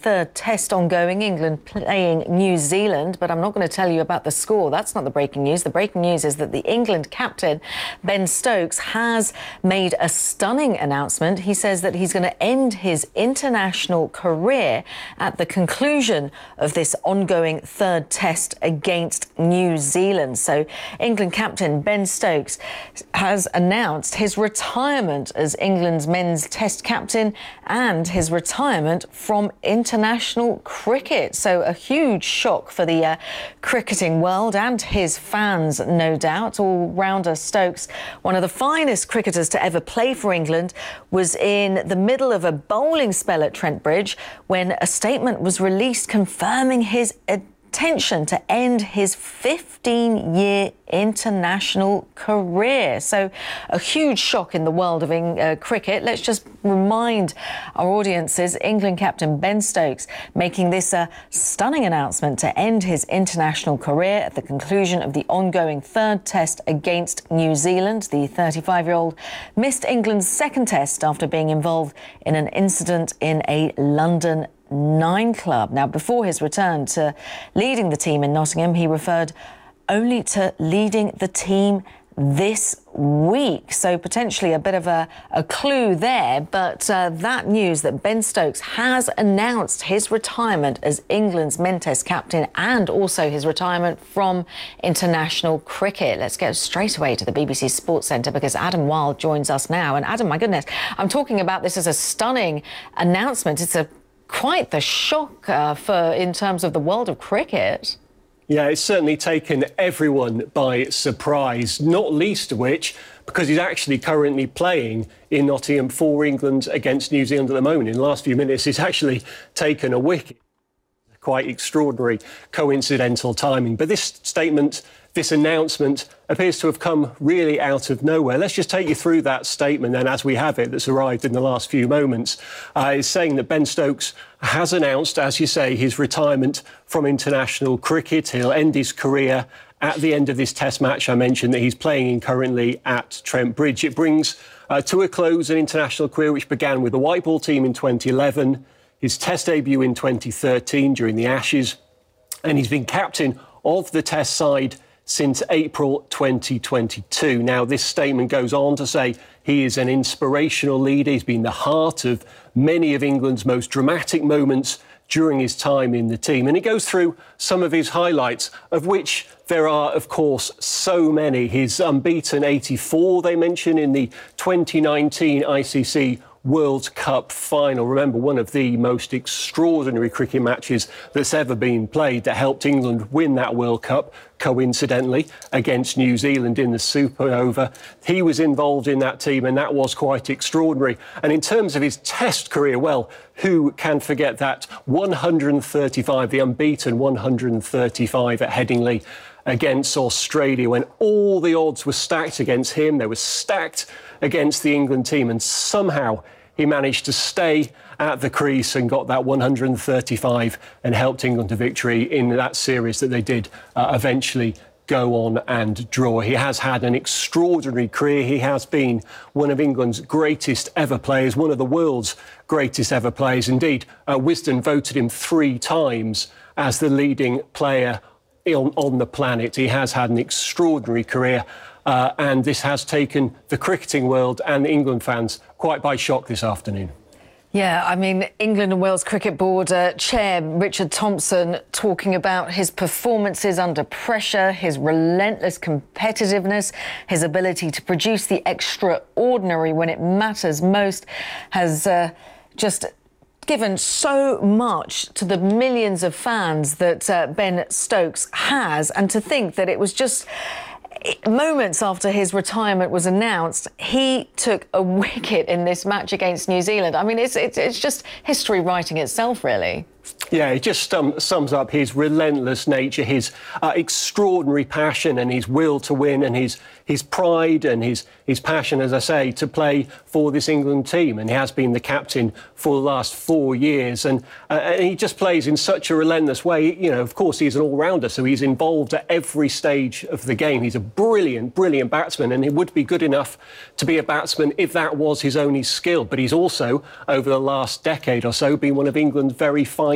third test ongoing, England playing New Zealand, but I'm not going to tell you about the score. That's not the breaking news. The breaking news is that the England captain, Ben Stokes, has made a stunning announcement. He says that he's going to end his international career at the conclusion of this ongoing third test against New Zealand. So England captain Ben Stokes has announced his retirement as England's men's test captain and his retirement from international cricket. So a huge shock for the cricketing world and his fans, no doubt. All-rounder Stokes, one of the finest cricketers to ever play for England, was in the middle of a bowling spell at Trent Bridge when a statement was released confirming his intention to end his 15-year international career. So a huge shock in the world of cricket. Let's just remind our audiences, England captain Ben Stokes making this stunning announcement to end his international career at the conclusion of the ongoing third test against New Zealand. The 35-year-old missed England's second test after being involved in an incident in a London nightclub. Now, before his return to leading the team in Nottingham, he referred only to leading the team this week. So potentially a bit of a clue there. But that news that Ben Stokes has announced his retirement as England's men's test captain and also his retirement from international cricket. Let's go straight away to the BBC Sports Centre because Adam Wilde joins us now. And Adam, my goodness, I'm talking about this as a stunning announcement. It's quite the shock in terms of the world of cricket. Yeah, it's certainly taken everyone by surprise, not least of which because he's actually currently playing in Nottingham for England against New Zealand at the moment. In the last few minutes, he's actually taken a wicket. Quite extraordinary, coincidental timing. But this statement, this announcement, appears to have come really out of nowhere. Let's just take you through that statement then, as we have it, that's arrived in the last few moments. It's saying that Ben Stokes has announced, as you say, his retirement from international cricket. He'll end his career at the end of this test match I mentioned that he's playing in currently at Trent Bridge. It brings to a close an international career which began with the white ball team in 2011, his test debut in 2013 during the Ashes, and he's been captain of the test side since April 2022. Now, this statement goes on to say he is an inspirational leader. He's been the heart of many of England's most dramatic moments during his time in the team. And he goes through some of his highlights, of which there are, of course, so many. His unbeaten 84, they mention, in the 2019 ICC World Cup final. Remember, one of the most extraordinary cricket matches that's ever been played that helped England win that World Cup, coincidentally, against New Zealand in the Super Over. He was involved in that team, and that was quite extraordinary. And in terms of his test career, well, who can forget that 135, the unbeaten 135 at Headingley against Australia, when all the odds were stacked against him. They were stacked against the England team, and somehow he managed to stay at the crease and got that 135 and helped England to victory in that series that they did eventually go on and draw. He has had an extraordinary career. He has been one of England's greatest ever players, one of the world's greatest ever players. Indeed, Wisden voted him 3 times as the leading player on the planet. He has had an extraordinary career. And this has taken the cricketing world and the England fans quite by shock this afternoon. Yeah, I mean, England and Wales Cricket Board Chair Richard Thompson talking about his performances under pressure, his relentless competitiveness, his ability to produce the extraordinary when it matters most, has just given so much to the millions of fans that Ben Stokes has. And to think that it was just moments after his retirement was announced, he took a wicket in this match against New Zealand. I mean, it's just history writing itself, really. Yeah, it just sums up his relentless nature, his extraordinary passion and his will to win, and his pride and his passion, as I say, to play for this England team. And he has been the captain for the last 4 years. And he just plays in such a relentless way. You know, of course, he's an all-rounder, so he's involved at every stage of the game. He's a brilliant, brilliant batsman, and he would be good enough to be a batsman if that was his only skill. But he's also, over the last decade or so, been one of England's very fine